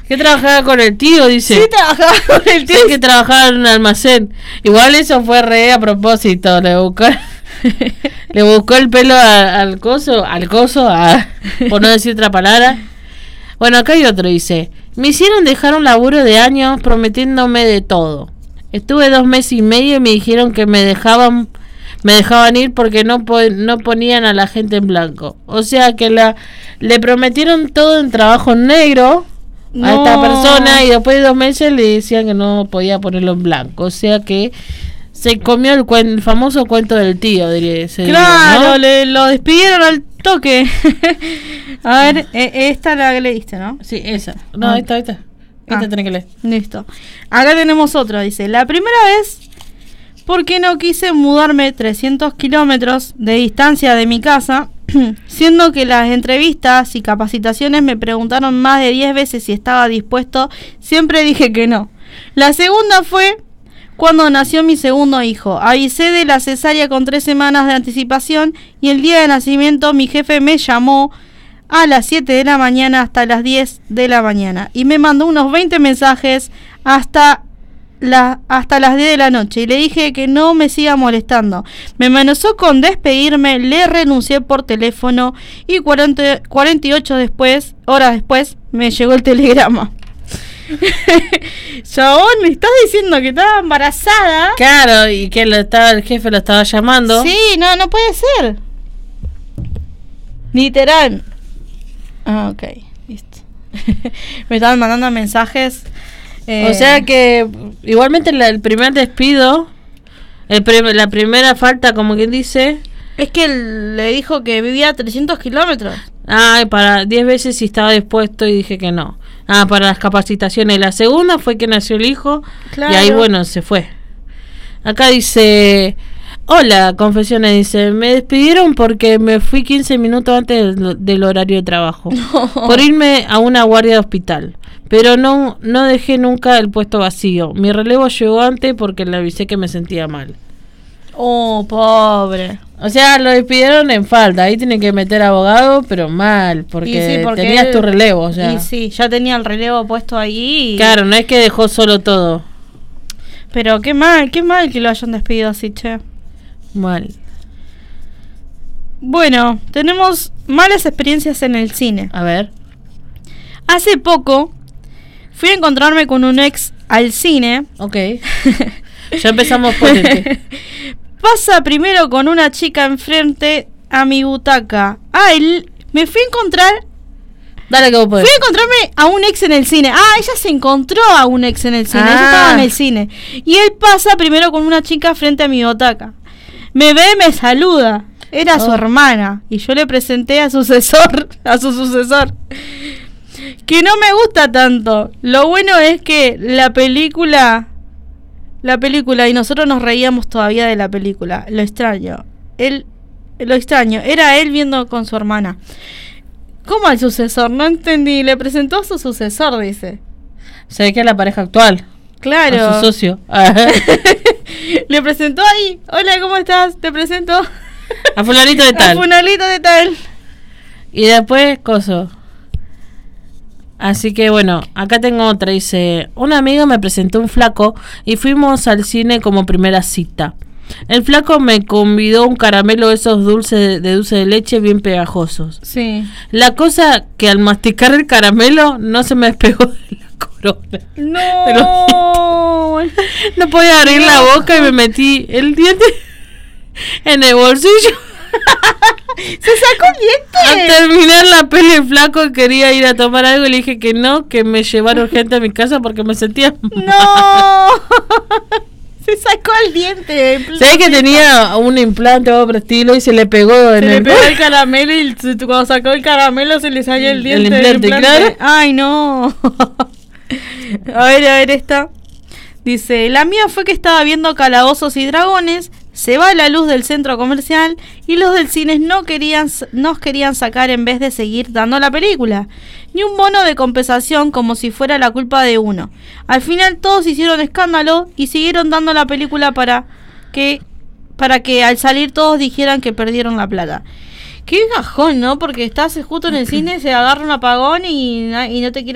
¿Qué trabajaba con el tío? Dice. Sí, trabajaba con el tío. Sí, que trabajaba en un almacén. Igual eso fue re a propósito. Le buscó el pelo al coso, por no decir otra palabra. Bueno, acá hay otro, dice. Me hicieron dejar un laburo de años prometiéndome de todo. Estuve 2 meses y medio y me dijeron que me dejaban ir porque no ponían a la gente en blanco. O sea que le prometieron todo en trabajo negro a esta persona y después de 2 meses le decían que no podía ponerlo en blanco. O sea que se comió el famoso cuento del tío, diría. Claro, ¿no? Lo despidieron al toque. A ver, esta la que leíste, ¿no? Sí, esa. No, esta. Esta tenés que leer. Listo. Acá tenemos otra, dice. La primera vez, porque no quise mudarme 300 kilómetros de distancia de mi casa, siendo que las entrevistas y capacitaciones me preguntaron más de 10 veces si estaba dispuesto, siempre dije que no. La segunda fue cuando nació mi segundo hijo. Avisé de la cesárea con 3 semanas de anticipación y el día de nacimiento mi jefe me llamó a las 7 de la mañana hasta las 10 de la mañana y me mandó unos 20 mensajes hasta las 10 de la noche y le dije que no me siga molestando. Me amenazó con despedirme, le renuncié por teléfono y 48 horas después me llegó el telegrama. Chabón, me estás diciendo que estaba embarazada. Claro, y que el jefe lo estaba llamando. Sí, no puede ser. Literal. Ah, ok, listo. Me estaban mandando mensajes. O sea que igualmente el primer despido, la primera falta, como quien dice, es que le dijo que vivía a 300 kilómetros. Para 10 veces si estaba dispuesto y dije que no. Para las capacitaciones. La segunda fue que nació el hijo. Claro. Y ahí, bueno, se fue. Acá dice... Hola, confesiones, dice. Me despidieron porque me fui 15 minutos antes del horario de trabajo. No. Por irme a una guardia de hospital. Pero no dejé nunca el puesto vacío. Mi relevo llegó antes porque le avisé que me sentía mal. Oh, pobre. O sea, lo despidieron en falta. Ahí tienen que meter abogado, pero mal. Porque tenías tu relevo. O sea. Y sí, ya tenía el relevo puesto ahí. Claro, no es que dejó solo todo. Pero qué mal que lo hayan despedido así, che. Mal. Bueno, tenemos malas experiencias en el cine. A ver. Hace poco fui a encontrarme con un ex al cine. Ok. Ya empezamos potente. Pasa primero con una chica enfrente a mi butaca. Me fui a encontrar. Dale que vos podés. Fui a encontrarme a un ex en el cine. Ella se encontró a un ex en el cine. Ella estaba en el cine. Y él pasa primero con una chica frente a mi butaca. Me ve, me saluda. Era su hermana. Y yo le presenté a su sucesor. Que no me gusta tanto. Lo bueno es que la película, y nosotros nos reíamos todavía de la película. Lo extraño. Era él viendo con su hermana. ¿Cómo al sucesor? No entendí. Le presentó a su sucesor, dice. Se ve que es la pareja actual. Claro. A su socio. Le presentó ahí. Hola, ¿cómo estás? Te presento a fulanito de tal. A fulanito de tal. Y después, coso. Así que bueno, acá tengo otra. Dice, un amigo me presentó un flaco y fuimos al cine como primera cita. El flaco me convidó un caramelo, esos dulce de leche bien pegajosos. Sí. La cosa que al masticar el caramelo no se me despegó de la corona. No. No podía abrir la boca y me metí el diente en el bolsillo. Se sacó el diente. Al terminar la peli, el flaco quería ir a tomar algo y le dije que no, que me llevara urgente a mi casa porque me sentía mal. No. Se sacó el diente. Se ve que tenía un implante o otro estilo y se le pegó el caramelo y cuando sacó el caramelo se le salió el diente. El implante, claro. Ay, no. A ver esta. Dice, la mía fue que estaba viendo Calabozos y Dragones, se va la luz del centro comercial y los del cine nos querían sacar en vez de seguir dando la película. Ni un bono de compensación como si fuera la culpa de uno. Al final todos hicieron escándalo y siguieron dando la película para que al salir todos dijeran que perdieron la plata. Qué gajón, ¿no? Porque estás justo en el cine, se agarra un apagón y no te quiere